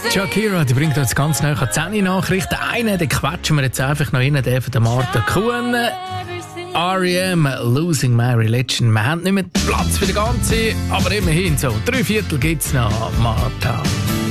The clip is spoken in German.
Shakira, die bringt uns ganz nahe an 10 Nachrichten. Einen, den quetschen wir jetzt einfach noch rein, den von der Martha Kuhn. R.E.M. Losing My Religion. Wir haben nicht mehr Platz für den ganzen, aber immerhin so 3/4 gibt es noch, Martha.